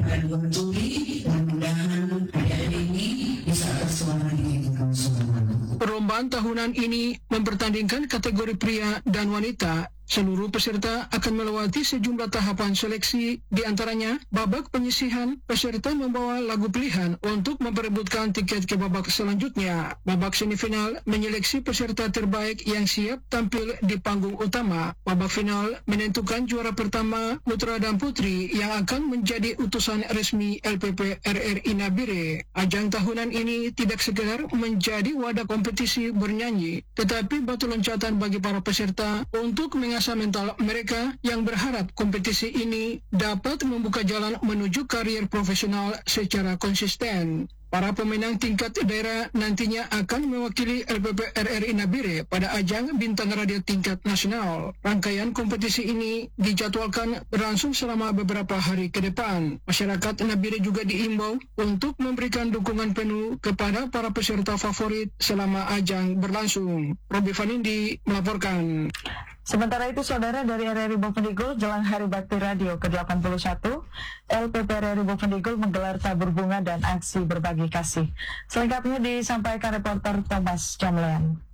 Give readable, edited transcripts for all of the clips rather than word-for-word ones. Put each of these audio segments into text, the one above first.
pada 2 Juli. Mudah-mudahan hari ini bisa bersuara di semua. Perlombaan tahunan ini mempertandingkan kategori pria dan wanita. Seluruh peserta akan melewati sejumlah tahapan seleksi, di antaranya babak penyisihan. Peserta membawa lagu pilihan untuk memperebutkan tiket ke babak selanjutnya. Babak semifinal menyeleksi peserta terbaik yang siap tampil di panggung utama. Babak final menentukan juara pertama putra dan putri yang akan menjadi utusan resmi LPP RRI Nabire. Ajang tahunan ini tidak sekedar menjadi wadah kompetisi bernyanyi, tetapi batu loncatan bagi para peserta untuk mengasah mental mereka yang berharap kompetisi ini dapat membuka jalan menuju karier profesional secara konsisten. Para pemenang tingkat daerah nantinya akan mewakili LPP RRI Nabire pada ajang Bintang Radio tingkat nasional. Rangkaian kompetisi ini dijadwalkan berlangsung selama beberapa hari ke depan. Masyarakat Nabire juga diimbau untuk memberikan dukungan penuh kepada para peserta favorit selama ajang berlangsung. Robi Vanindi melaporkan. Sementara itu, saudara, dari RRI Bovendigul, jelang Hari Bakti Radio ke-81, LPP RRI Bovendigul menggelar tabur bunga dan aksi berbagi kasih. Selengkapnya disampaikan reporter Thomas Jamlean.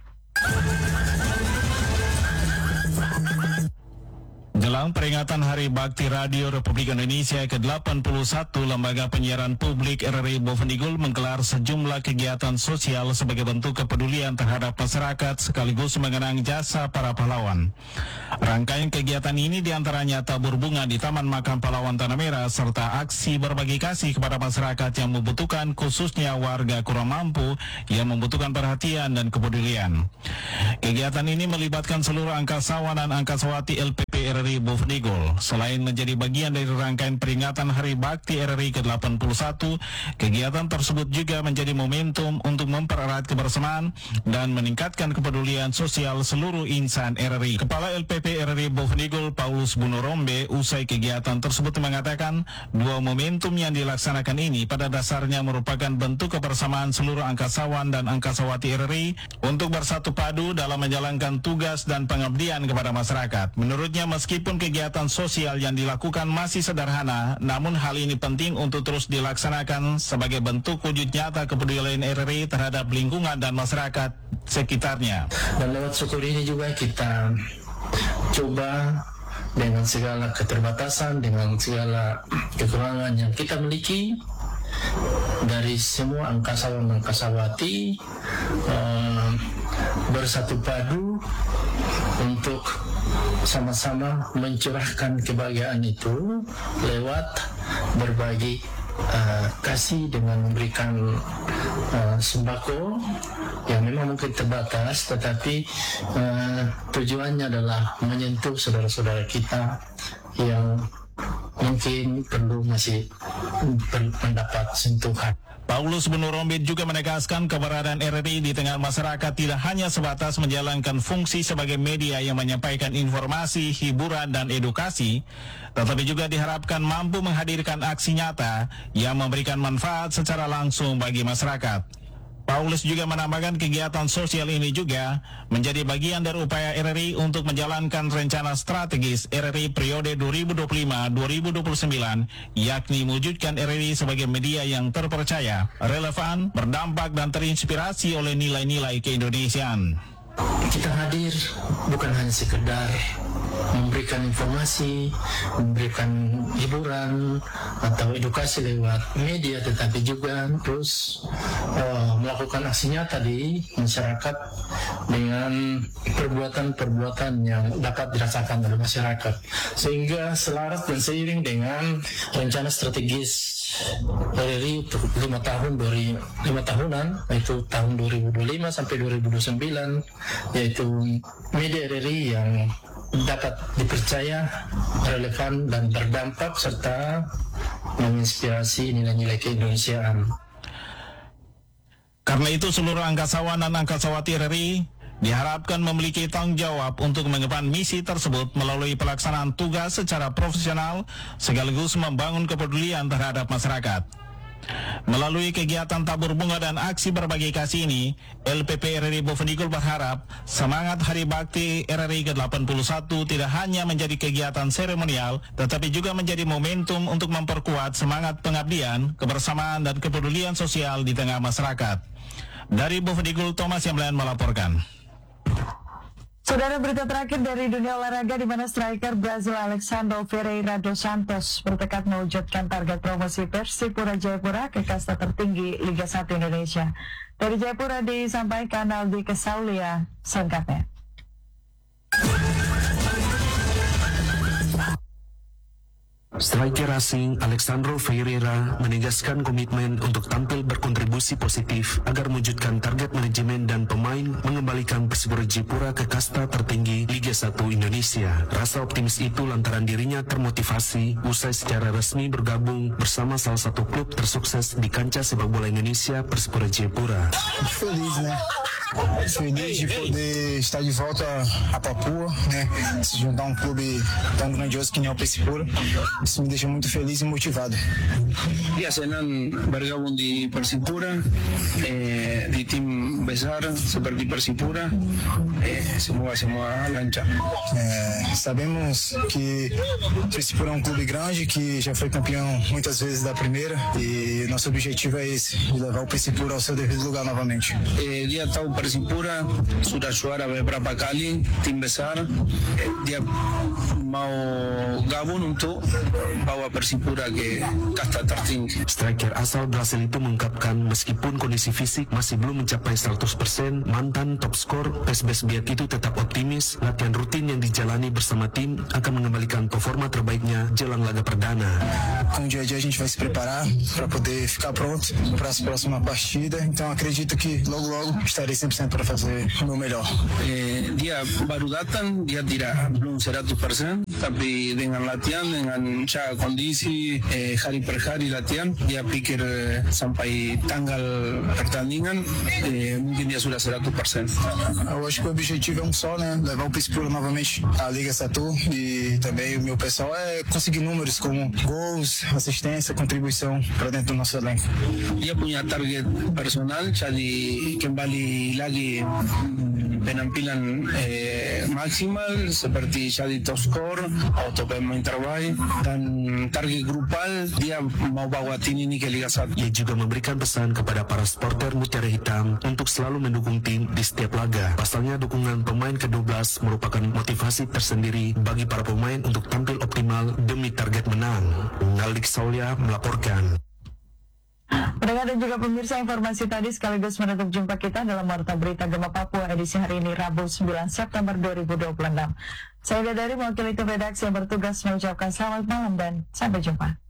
Jelang peringatan Hari Bakti Radio Republik Indonesia ke-81, Lembaga Penyiaran Publik RRI Bovendigul menggelar sejumlah kegiatan sosial sebagai bentuk kepedulian terhadap masyarakat sekaligus mengenang jasa para pahlawan. Rangkaian kegiatan ini diantaranya tabur bunga di Taman Makam Pahlawan Tanah Merah serta aksi berbagi kasih kepada masyarakat yang membutuhkan, khususnya warga kurang mampu yang membutuhkan perhatian dan kepedulian. Kegiatan ini melibatkan seluruh angkasawan dan angkasawati LPP RRI Bovendigul. Selain menjadi bagian dari rangkaian peringatan Hari Bakti RRI ke-81, kegiatan tersebut juga menjadi momentum untuk mempererat kebersamaan dan meningkatkan kepedulian sosial seluruh insan RRI. Kepala LPP RRI Bovendigul Paulus Bunorombe usai kegiatan tersebut mengatakan, dua momentum yang dilaksanakan ini pada dasarnya merupakan bentuk kebersamaan seluruh angkasawan dan angkasawati RRI untuk bersatu padu dalam menjalankan tugas dan pengabdian kepada masyarakat. Menurutnya, meskipun kegiatan sosial yang dilakukan masih sederhana, namun hal ini penting untuk terus dilaksanakan sebagai bentuk wujud nyata kepedulian RRI terhadap lingkungan dan masyarakat sekitarnya. Dan lewat syukur ini juga kita coba dengan segala keterbatasan, dengan segala kekurangan yang kita miliki, dari semua angkasawan-angkasawati bersatu padu untuk sama-sama mencurahkan kebahagiaan itu lewat berbagi kasih dengan memberikan sembako yang memang mungkin terbatas, tetapi tujuannya adalah menyentuh saudara-saudara kita yang mungkin perlu masih mendapat sentuhan. Paulus Bunorombe juga menegaskan keberadaan RRI di tengah masyarakat tidak hanya sebatas menjalankan fungsi sebagai media yang menyampaikan informasi, hiburan, dan edukasi, tetapi juga diharapkan mampu menghadirkan aksi nyata yang memberikan manfaat secara langsung bagi masyarakat. Paulus juga menambahkan kegiatan sosial ini juga menjadi bagian dari upaya RRI untuk menjalankan rencana strategis RRI periode 2025-2029, yakni mewujudkan RRI sebagai media yang terpercaya, relevan, berdampak, dan terinspirasi oleh nilai-nilai keindonesiaan. Kita hadir bukan hanya sekedar memberikan informasi, memberikan hiburan atau edukasi lewat media, tetapi juga terus melakukan aksi nyata di masyarakat dengan perbuatan-perbuatan yang dapat dirasakan oleh masyarakat, sehingga selaras dan seiring dengan rencana strategis RRI untuk 5 tahunan, yaitu tahun 2025 sampai 2029, yaitu media RRI yang dapat dipercaya, relevan, dan berdampak serta menginspirasi nilai-nilai keindonesiaan. Karena itu seluruh angkasawan dan angkasawati RRI diharapkan memiliki tanggung jawab untuk mengemban misi tersebut melalui pelaksanaan tugas secara profesional sekaligus membangun kepedulian terhadap masyarakat. Melalui kegiatan tabur bunga dan aksi berbagi kasih ini, LPP RRI Bovendigul berharap semangat Hari Bakti RRI ke-81 tidak hanya menjadi kegiatan seremonial, tetapi juga menjadi momentum untuk memperkuat semangat pengabdian, kebersamaan, dan kepedulian sosial di tengah masyarakat. Dari Bovendigul, Thomas Yamlan melaporkan. Saudara, berita terakhir dari dunia olahraga di mana striker Brazil Alexandre Ferreira dos Santos bertekad mewujudkan target promosi Persipura Jayapura ke kasta tertinggi Liga 1 Indonesia. Dari Jayapura disampaikan Aldi Kesaulia selengkapnya. Striker asing Alexandre Ferreira menegaskan komitmen untuk tampil berkontribusi positif agar mewujudkan target manajemen dan pemain mengembalikan Persipura Jayapura ke kasta tertinggi Liga 1 Indonesia. Rasa optimis itu lantaran dirinya termotivasi usai secara resmi bergabung bersama salah satu klub tersukses di kancah sepak bola Indonesia, Persipura Jayapura. Feliz, né? Feliz de poder estar de volta a Papua, né? Se juntar a um clube tão grandioso que nem o Persipura. Isso me deixa muito feliz e motivado. Ya, senang bergabung di Persipura, di tim besar seperti Persipura. Semoga semua lancar. Sabemos que o Persipura é um clube grande que já foi campeão muitas vezes da primeira e nosso objetivo é esse, de levar o Persipura ao seu devido lugar novamente. Dia tahu Persipura sudah juara beberapa kali tim besar. Dia mau gabung untuk bawa Persipura ke kasta tertinggi. Striker asal Brasil itu mengungkapkan meskipun kondisi fisik masih belum mencapai 100%, mantan top skor PSBS Biak itu tetap optimis latihan rutin yang dijalani bersama tim akan mengembalikan performa terbaiknya jelang laga perdana. Com o dia a dia a gente vai se preparar para poder ficar pronto para a próxima partida, então acredito que logo estarei 100% para fazer o meu melhor. Dia baru datang, dia belum 100%, tapi dengan latihan, dengan kondisi hari per hari latihan, dia pikir sampai tanggal pertandingan mungkin dia sudah 100%. Eu acho que o objetivo é um só, né? Levar o Persipura novamente à Liga Satu e também o meu pessoal é conseguir números como gols, assistência, contribuição para dentro do nosso elenco. Dia punya target personal, jadi kembali lagi penampilan maksimal seperti jadi top skor atau pemain terbaik, dan target grupal dia mau bawa tim ini ke Liga 1. Ia juga memberikan pesan kepada para supporter Mutiara Hitam untuk selalu mendukung tim di setiap laga. Pasalnya dukungan pemain ke-12 merupakan motivasi tersendiri bagi para pemain untuk tampil optimal demi target menang. Aldi Kesaulia melaporkan. Pendengar dan juga pemirsa, informasi tadi sekaligus menutup jumpa kita dalam Warta Berita Gema Papua edisi hari ini Rabu 9 September 2026. Saya dari mewakili tim redaksi yang bertugas mengucapkan selamat malam dan sampai jumpa.